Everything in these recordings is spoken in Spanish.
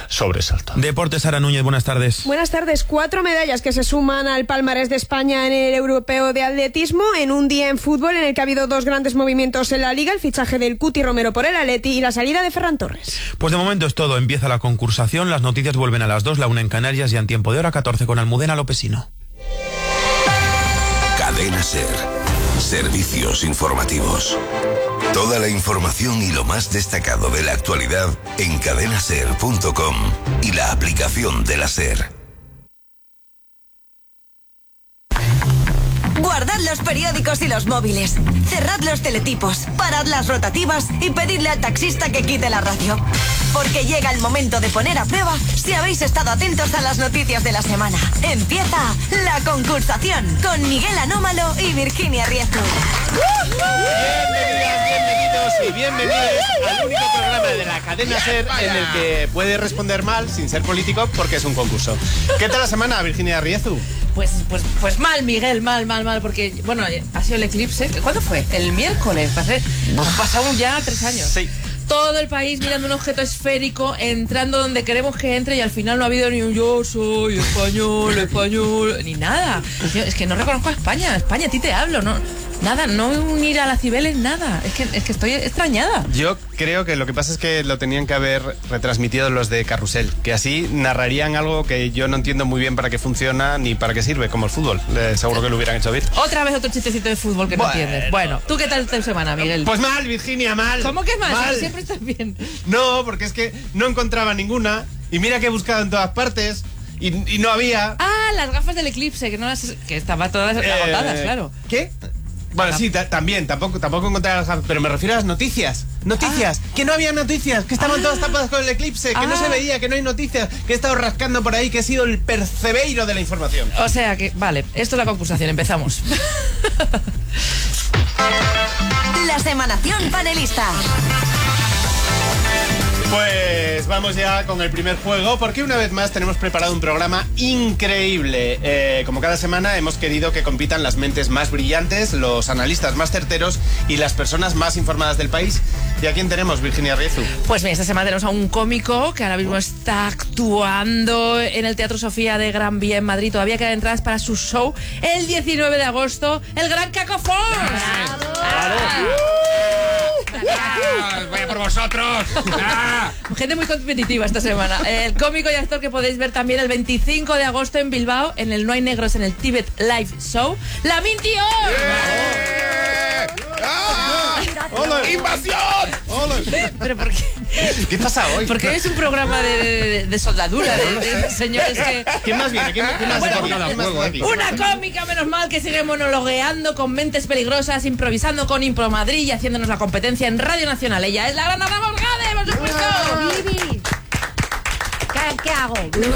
sobresalto. Deportes, Sara Núñez, buenas tardes. Buenas tardes. 4 medallas que se suman al palmarés de España en el Europeo de Atletismo, en un día en fútbol en el que ha habido 2 grandes movimientos en la Liga, el fichaje del Cuti Romero por el Atleti y la salida de Ferran Torres. Pues de momento es todo, empieza la concursación, las noticias vuelven a las 2, la 1 en Canarias y en tiempo de hora 14 con Almudena Lopesino. Cadena SER. Servicios informativos. Toda la información y lo más destacado de la actualidad en cadenaser.com y la aplicación de la SER. Guardad los periódicos y los móviles. Cerrad los teletipos, parad las rotativas y pedidle al taxista que quite la radio. Porque llega el momento de poner a prueba si habéis estado atentos a las noticias de la semana. Empieza la concursación con Miguel Anómalo y Virginia Riezu. Bienvenidos y bienvenidos al único programa de la cadena SER en el que puede responder mal sin ser político porque es un concurso. ¿Qué tal la semana, Virginia Riezu? Pues mal, Miguel, mal, porque, bueno, ha sido el eclipse. ¿Cuándo fue? El miércoles. Han pasado ya 3 años. Sí. Todo el país mirando un objeto esférico, entrando donde queremos que entre y al final no ha habido ni un yo soy español, ni nada. Es que no reconozco a España. España, a ti te hablo, no. Nada, no unir a las Cibeles, nada. Es que estoy extrañada. Yo creo que lo que pasa es que lo tenían que haber retransmitido los de Carrusel, que así narrarían algo que yo no entiendo muy bien para qué funciona ni para qué sirve, como el fútbol. Seguro que lo hubieran hecho bien. Otra vez otro chistecito de fútbol que no entiendes. Bueno, ¿tú qué tal tu semana, Miguel? Pues mal, Virginia, mal. ¿Cómo que mal? Mal. Siempre estás bien. No, porque es que no encontraba ninguna y mira que he buscado en todas partes y no había. Ah, las gafas del eclipse, que estaban todas agotadas, claro. ¿Qué? Bueno, sí, también, tampoco encontré las gafas, pero me refiero a las noticias. Noticias, que no había noticias, que estaban todas tapadas con el eclipse, que no se veía, que no hay noticias, que he estado rascando por ahí, que he sido el percebeiro de la información. O sea que, vale, esto es la concursación, empezamos. La semanación panelista. Pues vamos ya con el primer juego, porque una vez más tenemos preparado un programa increíble. Como cada semana hemos querido que compitan las mentes más brillantes, los analistas más certeros y las personas más informadas del país. ¿Y a quién tenemos, Virginia Riezu? Pues bien, esta semana tenemos a un cómico que ahora mismo está actuando en el Teatro Sofía de Gran Vía en Madrid. Todavía quedan entradas para su show el 19 de agosto, el Gran Caco Force. ¡Vaya por vosotros! Gente muy competitiva esta semana. El cómico y actor que podéis ver también el 25 de agosto en Bilbao, en el No hay negros, en el Tibet Live Show, Lamin Dior. ¡Invasión! ¿Pero por qué? ¿Qué pasa hoy? Porque es un programa de soldadura, de señores que... ¿Quién más viene? ¿Quién más viene? Una cómica, menos mal, que sigue monologueando con mentes peligrosas, improvisando con Impro Madrid y haciéndonos la competencia en Radio Nacional. Ella es la gran Ana Morgade, por supuesto. Vivi. ¿Qué hago?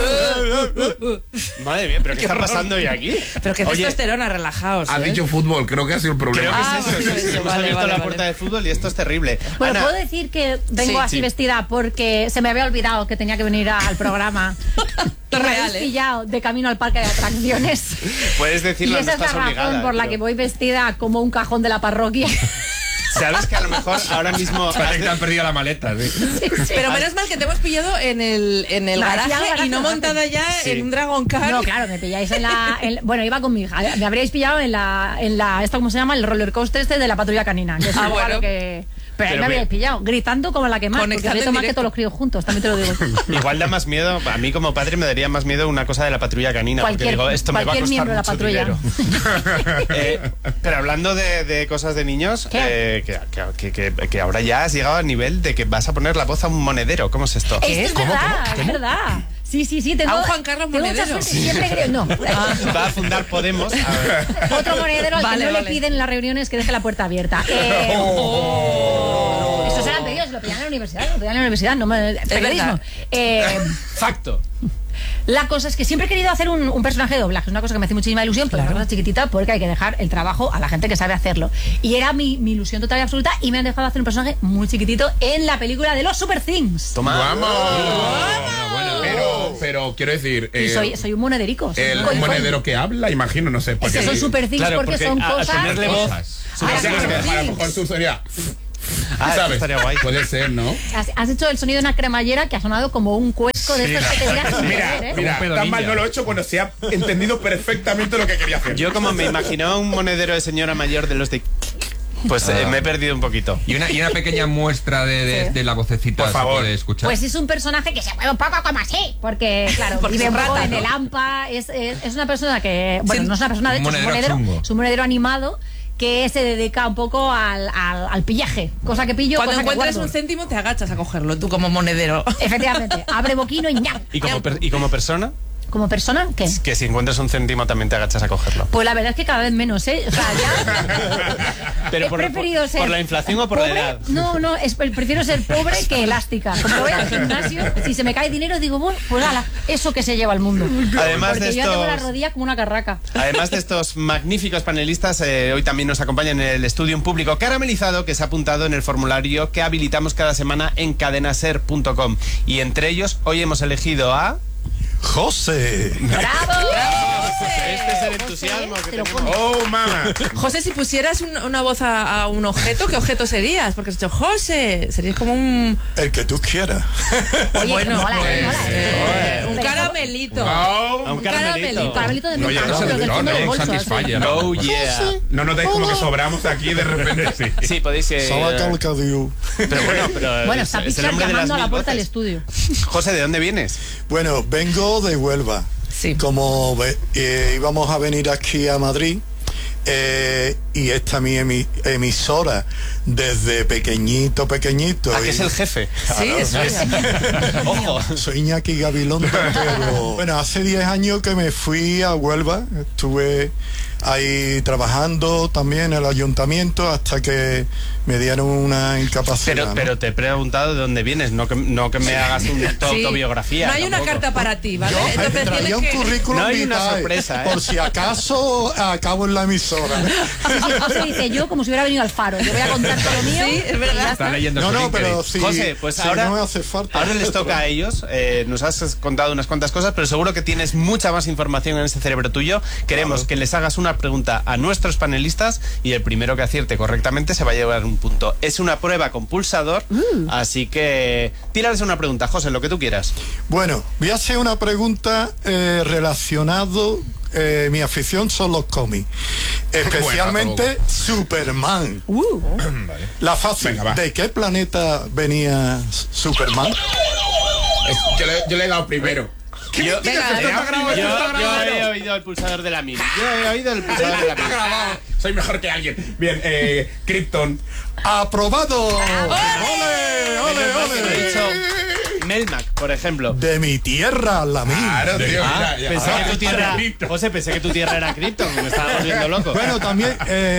Madre mía, ¿pero qué está pasando hoy aquí? Pero que testosterona, relajaos. Has dicho fútbol, creo que ha sido el problema. Creo que es eso. Hemos abierto la puerta de fútbol y esto es terrible. Bueno, Ana, puedo decir que vengo así vestida porque se me había olvidado que tenía que venir al programa. Me habéis pillado de camino al parque de atracciones. Puedes decirlo, y esa no es estás la razón obligada, por la que voy vestida como un cajón de la parroquia. Sabes que a lo mejor ahora mismo parece que te han perdido la maleta, sí. Pero menos mal que te hemos pillado en el garaje y no montada ya en un Dragon Car. No, claro, me pilláis bueno, iba con mi hija. Me habríais pillado en la esto, ¿cómo se llama? El roller coaster de la patrulla canina. Que es bueno. Pero ahí me habíais pillado, gritando como la que más, porque grito más que todos los críos juntos, también te lo digo. Igual da más miedo, a mí como padre me daría más miedo una cosa de la patrulla canina, porque digo, esto me va a costar mucho dinero. Pero hablando de cosas de niños, que ahora ya has llegado al nivel de que vas a poner la voz a un monedero. ¿Cómo es esto? Es verdad. Sí, tengo... ¿A un Juan Carlos Monedero? Siempre creo... No. Va a fundar Podemos. Otro monedero al que no le piden en las reuniones que deje la puerta abierta. Estos eran pedidos, lo pedían en la universidad, no me... Periodismo. Facto. La cosa es que siempre he querido hacer un personaje de doblaje. Es una cosa que me hace muchísima ilusión, pero es una cosa chiquitita porque hay que dejar el trabajo a la gente que sabe hacerlo. Y era mi ilusión total y absoluta y me han dejado hacer un personaje muy chiquitito en la película de los Super Things. ¡Toma! ¡Vamos! Pero quiero decir... y soy un monederico. Un monedero que habla, imagino, no sé. Porque son Super Things, porque son cosas... Ponerle voz. A lo mejor tú sería... ¿Sabes? Estaría guay. Puede ser, ¿no? Has hecho el sonido de una cremallera que ha sonado como un cuesco de estos que te tiras sin querer, ¿eh? Mira, tan mal no lo he hecho cuando se ha entendido perfectamente lo que quería hacer. Yo como me imaginaba un monedero de señora mayor de los de... Pues me he perdido un poquito. Y una pequeña muestra de la vocecita, por favor, se puede escuchar. Pues es un personaje que se mueve un poco como así, porque claro, Porque vive es un poco rata, en ¿no? el AMPA, es una persona que, bueno, Sí, no es una persona, de hecho, chungo. es un monedero animado que se dedica un poco al pillaje, cosa que pillo, Cuando cosa que encuentras guardo. un céntimo te agachas a cogerlo, tú como monedero. Efectivamente, abre boquino y ñam. ¿Y como persona? Como persona, ¿qué? Que si encuentras un céntimo también te agachas a cogerlo. Pues la verdad es que cada vez menos, ¿eh? O sea, ya... Pero he preferido ser por la inflación o por pobre. la edad. No, prefiero ser pobre que elástica. Como voy al gimnasio, si se me cae dinero, digo, bueno, pues ala, eso que se lleva al mundo. Además Porque de yo ya tengo la estos... rodilla como una carraca. Además de estos magníficos panelistas, hoy también nos acompañan en el estudio un público caramelizado que se ha apuntado en el formulario que habilitamos cada semana en cadenaser.com. Y entre ellos, hoy hemos elegido a... José. ¡Bravo! Este es el entusiasmo que te lo tenemos. pones. ¡Oh, mamá! José, si pusieras una voz a un objeto, ¿qué objeto serías? Porque has dicho José, serías como un... El que tú quieras. Oye, Bueno, mola, pues, mola. un caramelito. A un caramelito. Caramelito de No, menta, ya ¿no? no Pero se del le fondo nota, del bolso, Satisfyer, así. ¿no? Oh, yeah. No notáis como que sobramos aquí de repente. Sí. Sí, podéis... pero bueno, pero... Bueno, está es el Pixar hombre de las llamando a la mil puerta del voces. estudio. José, ¿de dónde vienes? Bueno, vengo de Huelva. Sí. Como íbamos a venir aquí a Madrid, y esta es mi emisora desde pequeñito. ¿A y- que es el jefe? Sí, eso es. Ojo. Soy Iñaki Gabilondo, pero bueno, hace 10 años que me fui a Huelva, estuve ahí trabajando también en el ayuntamiento hasta que me dieron una incapacidad. ¿no? Pero te he preguntado de dónde vienes, no que me hagas una Sí. autobiografía. No hay una tampoco. carta para ti, ¿vale? Yo Entonces traía tienes un que... currículum No hay una vitae, sorpresa, ¿eh? por si acaso acabo en la emisora. José dice yo como si hubiera venido al faro. Yo voy a contar todo lo mío. Sí, es verdad. y ya Está está. leyendo No, su no, LinkedIn. pero si, José, pues si ahora, no me hace falta. ahora les toca a ellos. Nos has contado unas cuantas cosas, pero seguro que tienes mucha más información en ese cerebro tuyo. Queremos que les hagas una pregunta a nuestros panelistas y el primero que acierte correctamente se va a llevar un punto. Es una prueba con pulsador, así que tírales una pregunta, José, lo que tú quieras. Bueno, voy a hacer una pregunta relacionado. Mi afición son los cómics, especialmente Superman. La fácil. Venga, va. ¿De qué planeta venía Superman? Yo le he dado primero. Yo Venga, yo he oído el pulsador de la mil. Yo he oído el pulsador de la Está mil. grabado. Soy mejor que alguien. Bien, Krypton. ¡Aprobado! ¡Ole, Menos mal que no he ole, dicho ole! Melmac, por ejemplo. De mi tierra, la mía. Claro, tío. Ah, mira, ya. pensé que tu tierra... Krypton. José, pensé que tu tierra era Krypton, me estaba volviendo loco. Bueno, también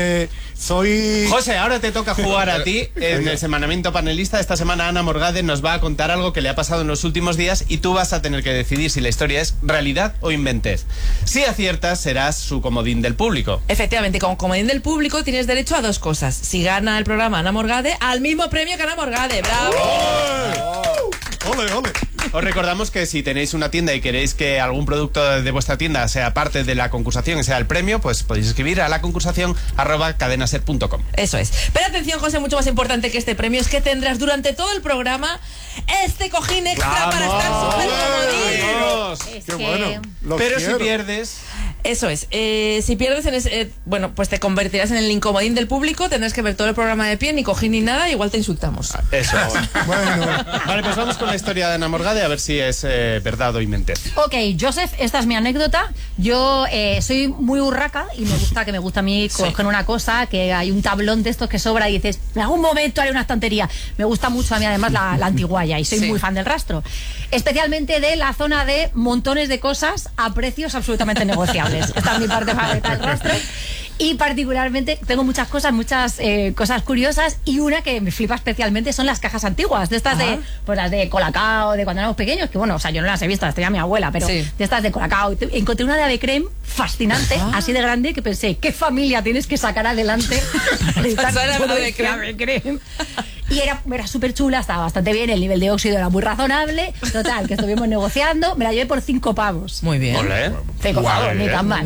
soy... José, ahora te toca jugar a ti en el semanamiento panelista. Esta semana Ana Morgade nos va a contar algo que le ha pasado en los últimos días y tú vas a tener que decidir si la historia es realidad o inventez. Si aciertas, serás su comodín del público. Efectivamente, como comodín del público tienes derecho a dos cosas. Si gana el programa Ana Morgade, al mismo premio que Ana Morgade. ¡Bravo! ¡Ole, ole! Os recordamos que si tenéis una tienda y queréis que algún producto de vuestra tienda sea parte de la concursación y sea el premio, pues podéis escribir a la concursación @cadenaser.com. Eso es. Pero atención, José, mucho más importante que este premio es que tendrás durante todo el programa este cojín extra para estar súper comodín. ¡Vamos! Es ¡Qué que- bueno! Lo Pero si quiero. pierdes... Eso es. Si pierdes en ese, bueno, pues te convertirás en el incomodín del público, tendrás que ver todo el programa de pie, ni cojín ni nada, igual te insultamos. Eso. Bueno, Vale, pues vamos con la historia de Ana Morgade a ver si es verdad o inventez. Ok, Joseph, esta es mi anécdota. Yo soy muy urraca y me gusta a mí coger una cosa, que hay un tablón de estos que sobra y dices, en algún momento haré una estantería. Me gusta mucho a mí además la antiguaya y soy Sí. muy fan del rastro. Especialmente de la zona de montones de cosas a precios absolutamente negociables. Esta es mi parte favorita del rastro. Y particularmente tengo muchas cosas curiosas y una que me flipa especialmente son las cajas antiguas, de estas de, pues las de Colacao, de cuando éramos pequeños, que bueno, o sea, yo no las he visto, las tenía mi abuela, pero Sí. de estas de Colacao. Encontré una de Ave Creme fascinante, así de grande, que pensé, ¿qué familia tienes que sacar adelante para editar Pasar a todo Ave este Creme? Ave Creme? Y era súper chula, estaba bastante bien, el nivel de óxido era muy razonable. Total, que estuvimos negociando, me la llevé por 5 pavos. Muy bien. Olé. 5 pavos, ni tan mal. Muy bien.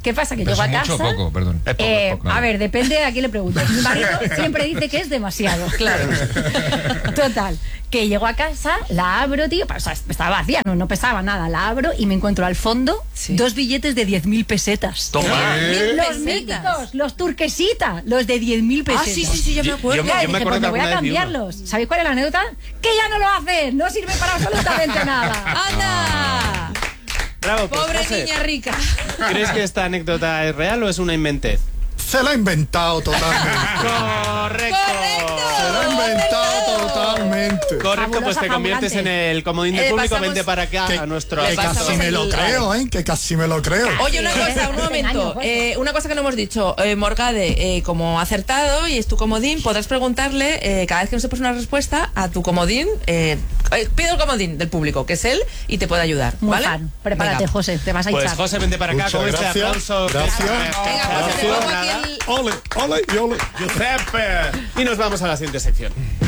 ¿Qué pasa? Que Pero llego a es mucho casa... o poco, perdón. A ver, depende a quién le preguntes. Mi marido siempre dice que es demasiado. Claro. Total, que llego a casa, la abro, tío, o sea, estaba vacía, no pesaba nada, la abro y me encuentro al fondo 2 billetes de 10.000 pesetas. Toma. Los míticos, los turquesitas, los de 10.000 pesetas. Sí, yo me acuerdo. Yo me acuerdo que voy a cambiarlos. ¿Sabéis cuál es la anécdota? Que ya no lo hacen, no sirve para absolutamente nada. ¡Anda! Bravo, pues, Pobre José, niña rica. ¿crees que esta anécdota es real o es una inventez? Se la ha inventado totalmente. ¡Correcto! Se la ha inventado totalmente. Correcto, pues te conviertes en el comodín del público. pasamos- Vente para acá a nuestro Que paso. casi me lo creo, que casi me lo creo. Oye, una cosa, un momento. Una cosa que no hemos dicho. Morgade, como acertado y es tu comodín, podrás preguntarle cada vez que no sepas una respuesta a tu comodín. Pido el comodín del público, que es él, y te puede ayudar. Muy ¿vale? fan. Prepárate, Venga. José, te vas a Pues hinchar. José, vente para acá Muchas con este gracias. aplauso. Gracias. Venga, José, te pongo aquí el... Ole, ole y ole. Giuseppe. Y nos vamos a la siguiente sección.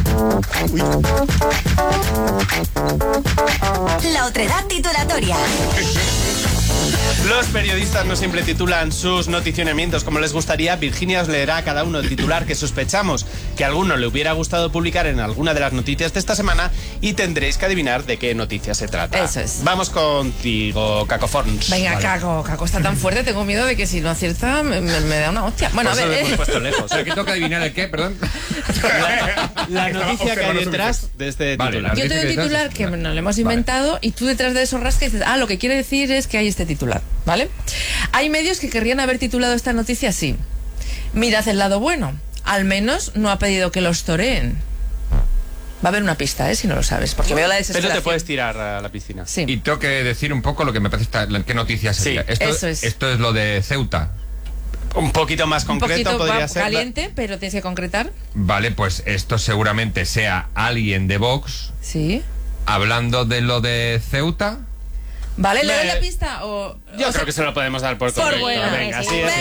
La otredad titulatoria. Los periodistas no siempre titulan sus noticionamientos como les gustaría. Virginia os leerá a cada uno el titular que sospechamos que a alguno le hubiera gustado publicar en alguna de las noticias de esta semana y tendréis que adivinar de qué noticia se trata. Eso es. Vamos contigo, Cacoforns. Venga, Vale. Caco está tan fuerte, tengo miedo de que si no acierta me da una hostia. Bueno, Por a eso ver, lo hemos puesto lejos. ¿Pero que toca adivinar el qué, perdón? La noticia que hay detrás de este Vale, titular. yo tengo un titular que nos lo hemos inventado y tú detrás de eso rascas y dices, lo que quiere decir es que hay este titular, ¿vale? Hay medios que querrían haber titulado esta noticia así: mirad el lado bueno, al menos no ha pedido que los toreen. Va a haber una pista, si no lo sabes, porque veo la Pero desesperación. te puedes tirar a la piscina. Sí. Y tengo que decir un poco lo que me parece qué noticia sería. Sí, Esto es lo de Ceuta. Un poquito más Un concreto poquito podría va ser. caliente, pero tienes que concretar. Vale, pues esto seguramente sea alguien de Vox Sí. hablando de lo de Ceuta. ¿Vale? ¿Le doy Me- la pista o...? Yo creo que se lo podemos dar por Por correcto. buena. Venga, Sí, así es.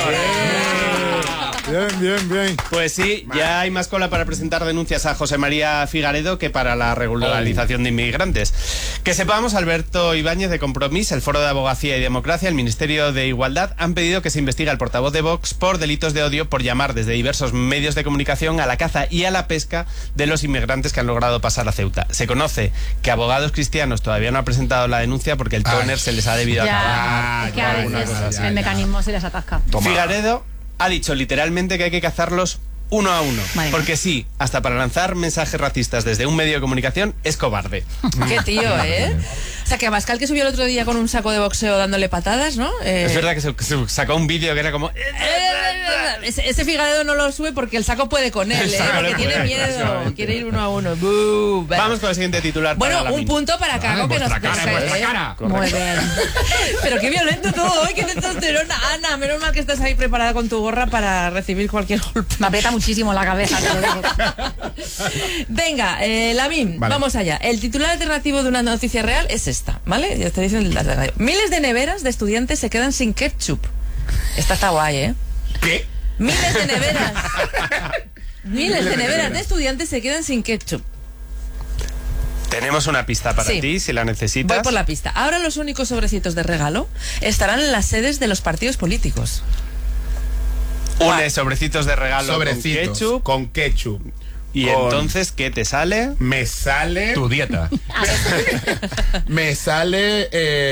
Bien. Pues sí, ya hay más cola para presentar denuncias a José María Figaredo que para la regularización de inmigrantes. Que sepamos, Alberto Ibáñez de Compromís, el Foro de Abogacía y Democracia, el Ministerio de Igualdad han pedido que se investigue al portavoz de Vox por delitos de odio por llamar desde diversos medios de comunicación a la caza y a la pesca de los inmigrantes que han logrado pasar a Ceuta. Se conoce que Abogados Cristianos todavía no ha presentado la denuncia porque el tóner se les ha debido acabar. Es que a alguna veces cosa así. el mecanismo se les atasca. Figaredo ha dicho literalmente que hay que cazarlos uno a uno. Madre Porque sí, hasta para lanzar mensajes racistas desde un medio de comunicación es cobarde. Qué tío, ¿eh? O sea, que Abascal, que subió el otro día con un saco de boxeo dándole patadas, ¿no? Es verdad que se sacó un vídeo que era como... Ese Figaredo no lo sube porque el saco puede con él, El saco porque le tiene puede, miedo. efectivamente. Quiere ir uno a uno. ¡Bú! Vale. Vamos con el siguiente titular. Bueno, para la un Min. punto para Caco que nos vuestra cara, nos- vuestra cara. Muy bien. Pero qué violento todo hoy, qué testosterona. Ana, menos mal que estás ahí preparada con tu gorra para recibir cualquier golpe. Me aprieta muchísimo la cabeza, te lo digo. Venga, Lavín, Vale. vamos allá. El titular alternativo de una noticia real es esta, ¿vale? Ya te dicen el alternativo. Miles de neveras de estudiantes se quedan sin ketchup. Esta está guay, ¿eh? ¿Qué? Miles de neveras. Miles de neveras de estudiantes se quedan sin ketchup. Tenemos una pista para Sí. ti, si la necesitas. Voy por la pista. Ahora los únicos sobrecitos de regalo estarán en las sedes de los partidos políticos. Une sobrecitos de regalo Sobrecitos. con ketchup. Con ketchup. Y Con- entonces, ¿qué te sale? Me sale. Tu dieta. Me sale.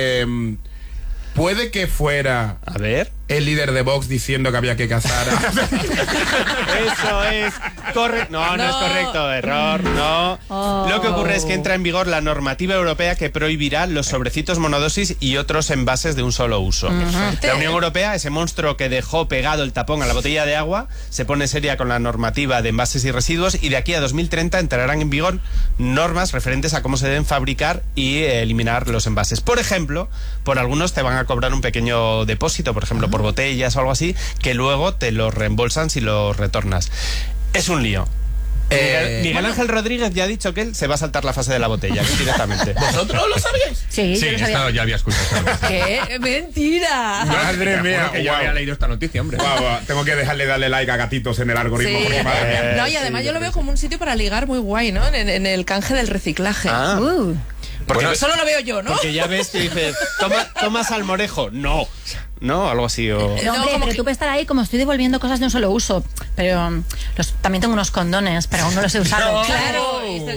Puede que fuera A ver. el líder de Vox diciendo que había que cazar a... Eso es correcto. No, no es correcto. Error, no. Lo que ocurre es que entra en vigor la normativa europea que prohibirá los sobrecitos monodosis y otros envases de un solo uso. La Unión Europea, ese monstruo que dejó pegado el tapón a la botella de agua, se pone seria con la normativa de envases y residuos y de aquí a 2030 entrarán en vigor normas referentes a cómo se deben fabricar y eliminar los envases. Por ejemplo, por algunos te van a cobrar un pequeño depósito, por ejemplo, por botellas o algo así, que luego te lo reembolsan si lo retornas. Es un lío. Miguel Ángel Rodríguez ya ha dicho que él se va a saltar la fase de la botella directamente. ¿Vosotros lo sabíais? Sí, Sí, yo lo sabía. esto ya había escuchado. ¡Qué mentira! Madre mía, Que yo había leído esta noticia, hombre. Guau, tengo que darle like a gatitos en el algoritmo. Sí. Porque, madre mía. No, y además yo lo veo como un sitio para ligar muy guay, ¿no? En el canje del reciclaje. Ah, Uh. porque, Solo lo veo yo, ¿no? porque ya ves que dices, ¿Toma salmorejo? No. ¿no? Algo así. O... No, hombre, pero tú puedes estar ahí como estoy devolviendo cosas de un solo uso. Pero también tengo unos condones, pero aún no los he usado. Claro,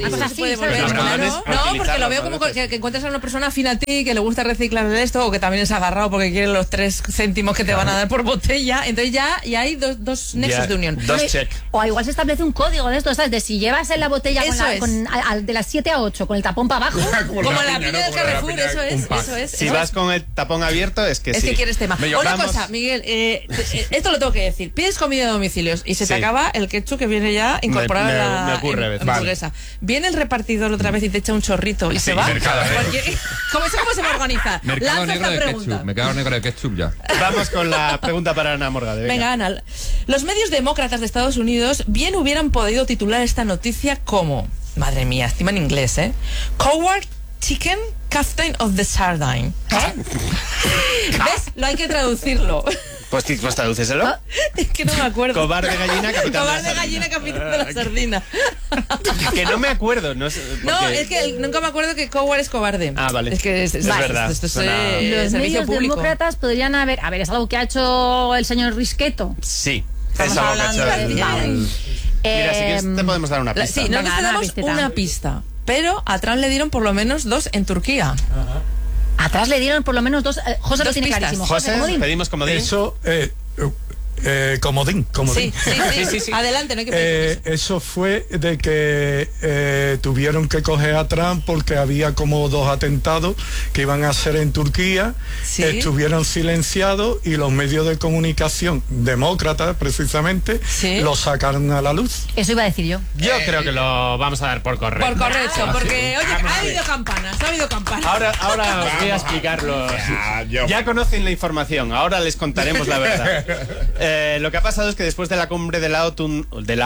no, porque lo veo como que encuentras a una persona afín a ti que le gusta reciclar esto o que también es agarrado porque quiere los 3 céntimos que te van a dar por botella. Entonces ya hay dos nexos de unión. O igual se establece un código de esto, ¿sabes? De si llevas en la botella de las 7 a 8 con el tapón para abajo. como la piña del Carrefour, eso es. Si vas con el tapón abierto, es que sí. Es que quieres tema. Una cosa, Miguel, esto lo tengo que decir. Pides comida de domicilios y se te acaba el ketchup que viene ya incorporado en la hamburguesa. Viene el repartidor otra vez y te echa un chorrito y se va. ¿Cómo se va a organizar? Mercado negro de ketchup. Mercado negro de ketchup ya. Vamos con la pregunta para Ana Morgade. Venga, Ana. Los medios demócratas de Estados Unidos bien hubieran podido titular esta noticia como, madre mía, estima en inglés, Coward Chicken Captain of the Sardine. ¿Ves? Lo hay que traducirlo. Pues tradúceselo. Es que no me acuerdo. Cobarde gallina, capitán de la sardina. Que no me acuerdo. No, es que nunca me acuerdo que Coward es cobarde. Ah, vale. Es que es verdad. Esto es los medios demócratas podrían haber... A ver, es algo que ha hecho el señor Risqueto. Sí. Estamos hablando de... Mira, si quieres te podemos dar una pista. Sí, nos damos una pista. Pero a Trump le dieron por lo menos 2 en Turquía. Ajá. Atrás le dieron por lo menos 2. José lo tiene clarísimo. José, pedimos comodín. Eso, comodín. Sí. Adelante, no hay que pedir. Eso fue de que tuvieron que coger a Trump porque había como 2 atentados que iban a hacer en Turquía. ¿Sí? Estuvieron silenciados y los medios de comunicación demócratas, precisamente, lo sacaron a la luz. Eso iba a decir yo. Yo creo que lo vamos a dar por correcto. Por correcto, porque, oye, ha habido campanas. Ahora os voy a explicarlo. Ya conocen la información, ahora les contaremos la verdad. Lo que ha pasado es que después de la cumbre de la OTAN. OTAN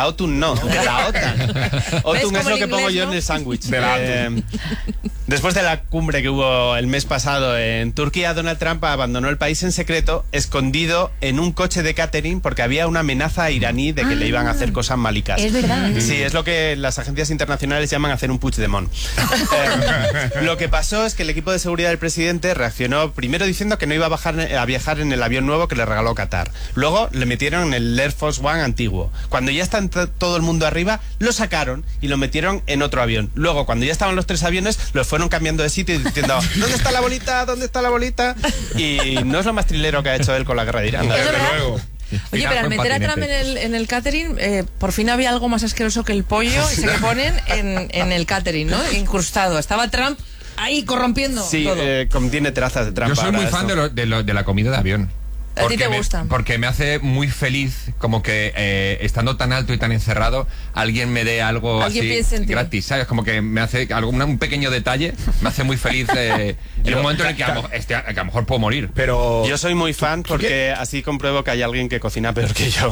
es lo que pongo yo en el sándwich. Después de la cumbre que hubo el mes pasado en Turquía, Donald Trump abandonó el país en secreto, escondido en un coche de catering porque había una amenaza iraní de que le iban a hacer cosas malicas. Es verdad. Sí, es lo que las agencias internacionales llaman hacer un Puigdemont. Lo que pasó es que el equipo de seguridad del presidente reaccionó primero diciendo que no iba a viajar en el avión nuevo que le regaló Qatar. Luego le metieron en el Air Force One antiguo. Cuando ya está todo el mundo arriba, lo sacaron y lo metieron en otro avión. Luego, cuando ya estaban los 3 aviones, los fueron cambiando de sitio y diciendo ¿dónde está la bolita? ¿Dónde está la bolita? Y no es lo más trilero que ha hecho él con la guerra de Irán. Desde luego. Oye, pero al meter a Trump en el catering, por fin había algo más asqueroso que el pollo y se le ponen en el catering, ¿no? Incrustado. Estaba Trump ahí corrompiendo todo. Tiene trazas de Trump. Yo soy muy fan de la comida de avión. ¿A ti te gusta? Porque me hace muy feliz como que estando tan alto y tan encerrado alguien me dé algo así gratis, ¿sabes? Como que me hace un pequeño detalle, me hace muy feliz en un momento en el que a lo mejor puedo morir. Pero yo soy muy fan porque así compruebo que hay alguien que cocina peor que yo.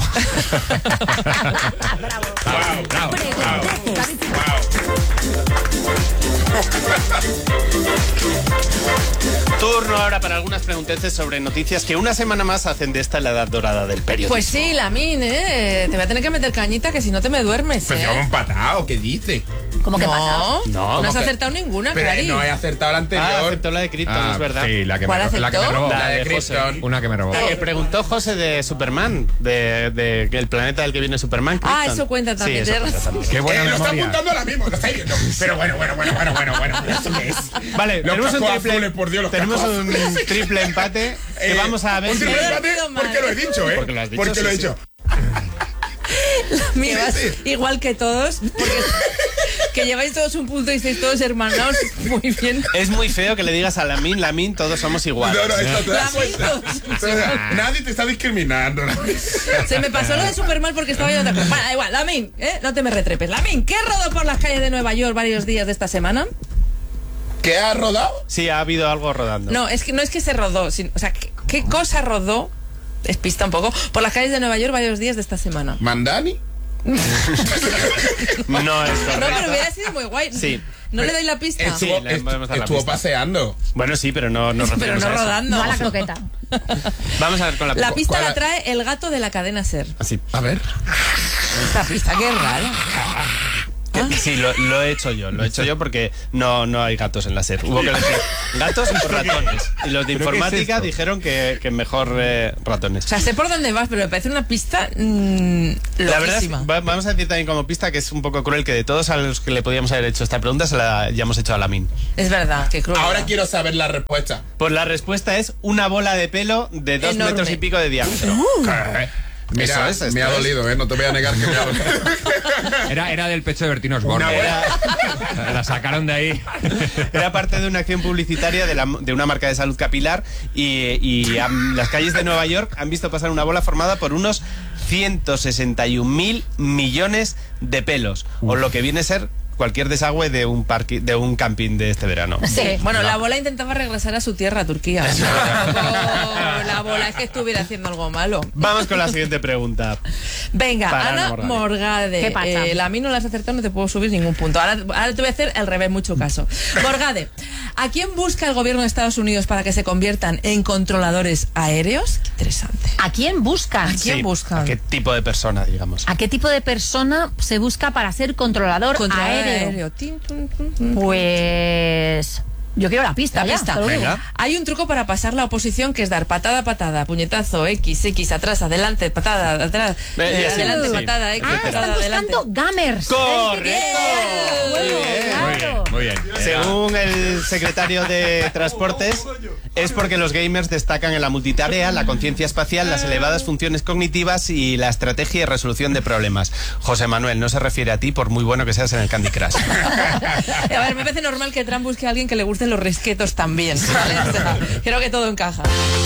Bravo. Turno ahora para algunas pregunteces sobre noticias que una semana más hacen de esta la edad dorada del periodismo. Pues sí, Lamin, te voy a tener que meter cañita que si no te me duermes. Pues yo me he empatado, ¿qué dice? ¿Cómo que pasa? No has acertado ninguna, pero Clarín. No he acertado la anterior. Aceptó la de Krypton, es verdad. Sí, la que me robó. La de Krypton. Una que me robó. La que preguntó José de Superman, de el planeta del que viene Superman, Krypton. Eso cuenta también. Sí, eso cuenta también. Qué buena lo está memoria. apuntando ahora mismo, lo estáis viendo. Pero bueno. ¿Eso qué es? Vale, tenemos un triple, azules, por Dios, tenemos un triple empate que vamos a ver. Un triple empate porque lo he dicho, Porque lo has dicho. Porque lo he dicho. Mira, igual que todos, porque que lleváis todos un punto y estáis todos hermanados muy bien. Es muy feo que le digas a Lamin, todos somos iguales. No, esto te das cuenta. Nadie te está discriminando. Se me pasó lo de Superman porque estaba yo otra cosa. Bueno, da igual, Lamin, no te me retrepes. Lamin, ¿qué rodó por las calles de Nueva York varios días de esta semana? ¿Qué ha rodado? Sí, ha habido algo rodando. No es que se rodó, o sea, ¿qué cosa rodó? Despista un poco, por las calles de Nueva York varios días de esta semana. ¿Mandani? No es correcto. No, pero hubiera sido muy guay. Sí. ¿No le doy la pista? Estuvo paseando. Pero no rodando. No a la croqueta. Vamos a ver con la pista. La pista la trae el gato de la cadena SER. Así. A ver. Esta pista, qué rara. Sí, lo he hecho yo. Lo he hecho yo porque no hay gatos en la SER. Hubo que elegir gatos o ratones. Y los de informática dijeron que mejor ratones. O sea, sé por dónde vas, pero me parece una pista la verdad es, vamos a decir también como pista que es un poco cruel que de todos a los que le podíamos haber hecho esta pregunta se la hayamos hecho a Lamin. Es verdad, que cruel. Ahora quiero saber la respuesta. Pues la respuesta es una bola de pelo de 2 metros y pico de diámetro. Mira, me ha dolido, no te voy a negar que me ha dolido. Era del pecho de Bertín Osborne. La sacaron de ahí. Era parte de una acción publicitaria de una marca de salud capilar y las calles de Nueva York han visto pasar una bola formada por unos 161.000 millones de pelos, o lo que viene a ser cualquier desagüe de un camping de este verano. Sí, bueno, la bola intentaba regresar a su tierra, a Turquía. La bola es que estuviera haciendo algo malo. Vamos con la siguiente pregunta. Venga, Ana Morgade. ¿Qué pasa? La mí no la has acertado, no te puedo subir ningún punto. Ahora te voy a hacer el revés, mucho caso. Morgade, ¿a quién busca el gobierno de Estados Unidos para que se conviertan en controladores aéreos? Qué interesante. ¿A quién buscan? ¿A quién buscan? ¿A qué tipo de persona, digamos? ¿A qué tipo de persona se busca para ser controlador aéreo? Pues yo quiero la pista. Venga. Hay un truco para pasar la oposición que es dar patada, patada, puñetazo, X, atrás, adelante, patada, atrás, adelante, patada, X, patada, adelante. Están buscando gamers. ¡Correcto! Muy bien. Según el secretario de Transportes, es porque los gamers destacan en la multitarea, la conciencia espacial, las elevadas funciones cognitivas y la estrategia y resolución de problemas. José Manuel, no se refiere a ti por muy bueno que seas en el Candy Crush. A ver, me parece normal que Trump busque a alguien que le gusten los risquetos también, ¿vale? O sea, creo que todo encaja.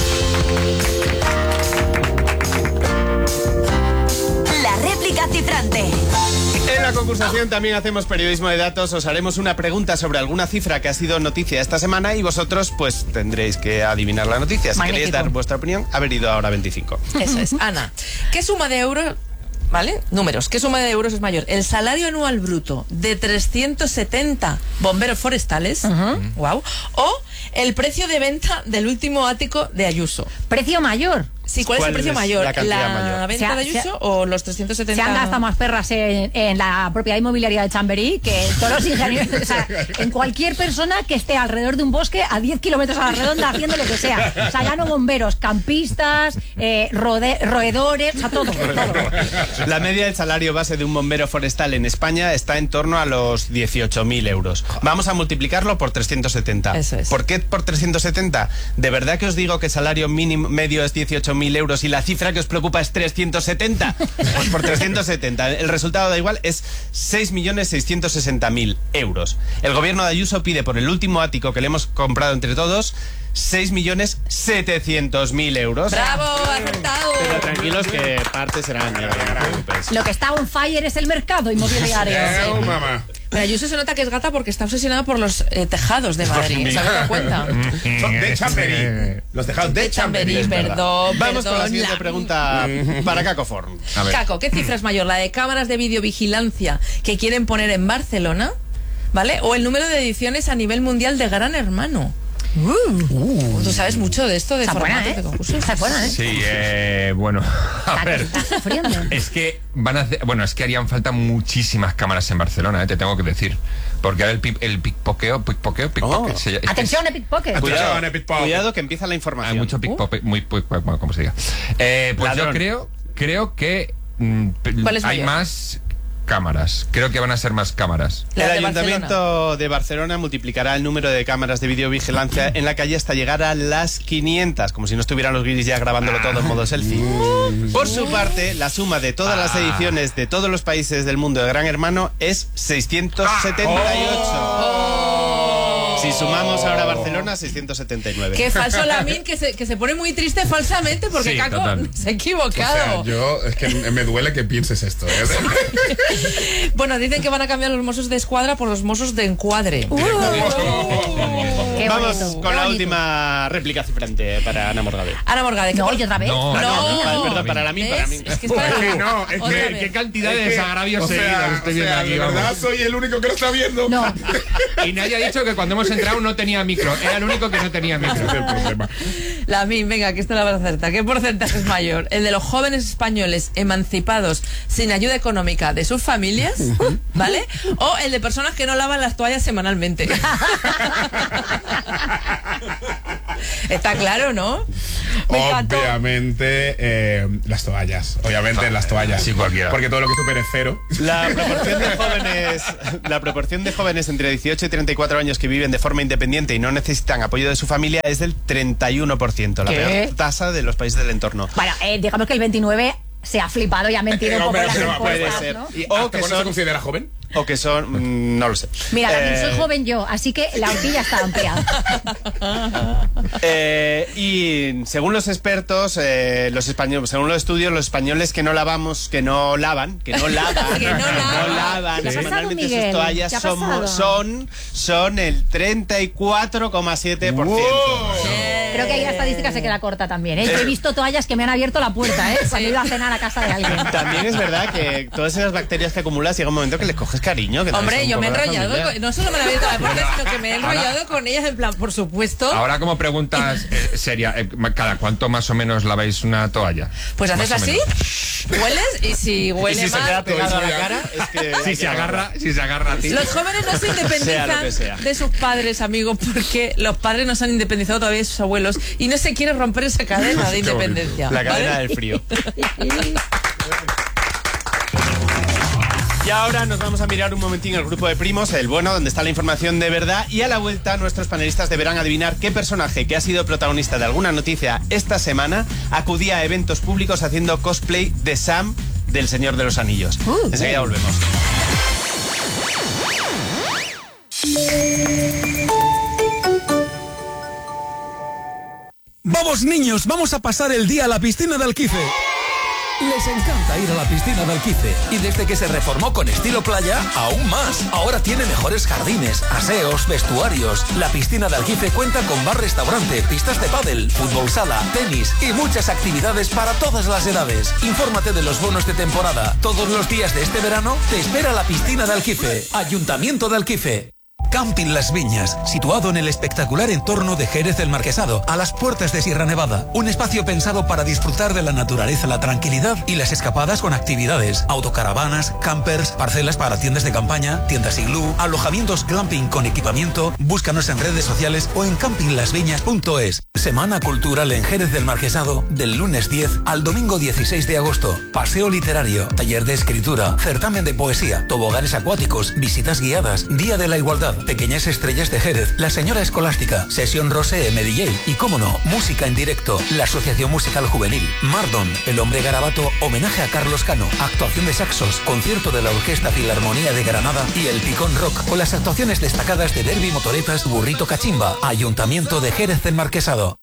La réplica cifrante. En la concursación también hacemos periodismo de datos. Os haremos una pregunta sobre alguna cifra que ha sido noticia esta semana y vosotros pues tendréis que adivinar la noticia. Si queréis dar vuestra opinión, haber ido ahora 25. Eso es. Ana, ¿qué suma de euros... ¿Vale? Números. ¿Qué suma de euros es mayor? ¿El salario anual bruto de 370 bomberos forestales? Wow. ¿O el precio de venta del último ático de Ayuso? ¿Precio mayor? Sí, ¿cuál es el precio mayor? ¿La venta de Ayuso o los 370? Se han gastado más perras en la propiedad inmobiliaria de Chamberí que todos los ingenieros. O sea, en cualquier persona que esté alrededor de un bosque a 10 kilómetros a la redonda haciendo lo que sea. O sea, ya no bomberos, campistas, roedores, o sea, todo. La media del salario base de un bombero forestal en España está en torno a los 18.000 euros. Vamos a multiplicarlo por 370. Eso es. ¿Por qué por 370? ¿De verdad que os digo que el salario mínimo medio es 18.000 euros y la cifra que os preocupa es 370? Pues por 370. El resultado da igual, es 6.660.000 euros. El gobierno de Ayuso pide por el último ático que le hemos comprado entre todos 6.700.000 euros. ¡Bravo! ¡Acertado! Pero tranquilos que partes serán. Lo que está on fire es el mercado inmobiliario. Mamá. Pero Ayuso se nota que es gata porque está obsesionada por los tejados de Madrid. ¿Se habéis dado cuenta? Son de Chamberí. Los tejados de Chamberí. Perdón. Vamos con la siguiente pregunta para Caco Forn. Caco, ¿qué cifra es mayor? ¿La de cámaras de videovigilancia que quieren poner en Barcelona? ¿Vale? ¿O el número de ediciones a nivel mundial de Gran Hermano? Tú sabes mucho de esto, de formatos de concursos. Está buena, ¿eh? Sí, bueno, a ver. Es que van a hacer, bueno, es que harían falta muchísimas cámaras en Barcelona, te tengo que decir. Porque ahora el pickpocket. Atención, pickpocket. Cuidado que empieza la información. Hay mucho pickpocket, bueno, como se diga. Pues ladrón. Yo creo que hay más cámaras. Creo que van a ser más cámaras. El Ayuntamiento de Barcelona multiplicará el número de cámaras de videovigilancia en la calle hasta llegar a las 500, como si no estuvieran los guiris ya grabándolo todo en modo selfie. Por su parte, la suma de todas las ediciones de todos los países del mundo de Gran Hermano es 678. Si sumamos ahora Barcelona, 679. Qué falso Lamin, que se pone muy triste falsamente porque sí, Caco se ha equivocado. O sea, es que me duele que pienses esto. Bueno, dicen que van a cambiar los Mossos de Escuadra por los Mossos de Encuadre. Vamos con la última réplica cifrante para Ana Morgade. Ana Morgade. No, ¿y otra vez? No. Perdón, para mí. Es que es para mí. No, es que ¿Qué cantidad de desagravios seguidos estoy viendo aquí? De verdad soy el único que lo está viendo. No. Y nadie ha dicho que cuando hemos entrado no tenía micro. Era el único que no tenía micro. Ese es el problema. La MIM, venga, que esto la vas a acertar. ¿Qué porcentaje es mayor? ¿El de los jóvenes españoles emancipados sin ayuda económica de sus familias? ¿Vale? ¿O el de personas que no lavan las toallas semanalmente? Está claro, ¿no? Obviamente las toallas. Obviamente las toallas. Sí, cualquiera. Porque todo lo que supere cero. La proporción de jóvenes entre 18 y 34 años que viven de forma independiente y no necesitan apoyo de su familia es del 31%, la peor tasa de los países del entorno. Bueno, digamos que el 29 se ha flipado y ha mentido un poco en las encuestas, puede ser. ¿no? ¿O que se considera joven? O que son... no lo sé. Mira, también soy joven yo, así que la horquilla está ampliada. Y según los expertos, los españoles, según los estudios, los españoles que no lavan semanalmente sus toallas son el 34,7%. Wow. Creo que ahí la estadística se queda corta también, ¿eh? Yo he visto toallas que me han abierto la puerta, ¿eh? Cuando iba a cenar a casa de alguien. También es verdad que todas esas bacterias que acumulas llega un momento que les coges cariño. Hombre, yo me he enrollado, no solo me han abierto la puerta, sino que me he enrollado con ellas en plan, por supuesto. Ahora como preguntas seria, ¿cada cuánto más o menos laváis una toalla? Pues haces así, hueles y si huele se mal, queda pegado a la cara, es que si se agarra a ti. Los jóvenes no se independizan de sus padres, amigos, porque los padres no se han independizado todavía de sus abuelos y no se quiere romper esa cadena de independencia. La cadena del frío. Y ahora nos vamos a mirar un momentín el grupo de primos, el bueno, donde está la información de verdad, y a la vuelta nuestros panelistas deberán adivinar qué personaje que ha sido protagonista de alguna noticia esta semana acudía a eventos públicos haciendo cosplay de Sam del Señor de los Anillos. Enseguida volvemos. Vamos niños, vamos a pasar el día a la piscina de Alquife. Les encanta ir a la piscina de Alquife y desde que se reformó con estilo playa, aún más. Ahora tiene mejores jardines, aseos, vestuarios. La piscina de Alquife cuenta con bar-restaurante, pistas de pádel, fútbol sala, tenis y muchas actividades para todas las edades. Infórmate de los bonos de temporada. Todos los días de este verano te espera la piscina de Alquife. Ayuntamiento de Alquife. Camping Las Viñas, situado en el espectacular entorno de Jerez del Marquesado, a las puertas de Sierra Nevada. Un espacio pensado para disfrutar de la naturaleza, la tranquilidad y las escapadas con actividades, autocaravanas, campers, parcelas para tiendas de campaña, tiendas iglú, alojamientos glamping con equipamiento. Búscanos en redes sociales o en campinglasviñas.es. Semana Cultural en Jerez del Marquesado, del lunes 10 al domingo 16 de agosto. Paseo literario, taller de escritura, certamen de poesía, toboganes acuáticos, visitas guiadas, Día de la Igualdad, Pequeñas Estrellas de Jerez, La Señora Escolástica, Sesión Rosé MDJ y, cómo no, música en directo, la Asociación Musical Juvenil, Mardon, El Hombre Garabato, homenaje a Carlos Cano, actuación de saxos, concierto de la Orquesta Filarmonía de Granada y El Picón Rock, con las actuaciones destacadas de Derby Motoretas, Burrito Cachimba. Ayuntamiento de Jerez del Marquesado.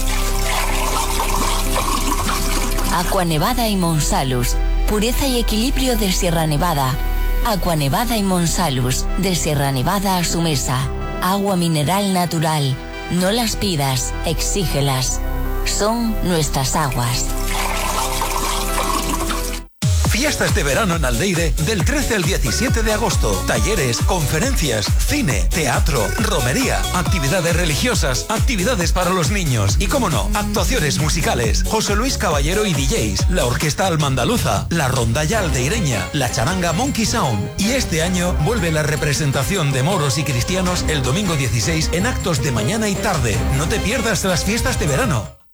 Aqua Nevada y Monsalus, pureza y equilibrio de Sierra Nevada. Aqua Nevada y Monsalus, de Sierra Nevada a su mesa. Agua mineral natural. No las pidas, exígelas. Son nuestras aguas. Fiestas de verano en Aldeire del 13 al 17 de agosto. Talleres, conferencias, cine, teatro, romería, actividades religiosas, actividades para los niños y, cómo no, actuaciones musicales. José Luis Caballero y DJs, la Orquesta Almandaluza, la Rondalla Aldeireña, la Charanga Monkey Sound. Y este año vuelve la representación de moros y cristianos el domingo 16 en actos de mañana y tarde. No te pierdas las fiestas de verano.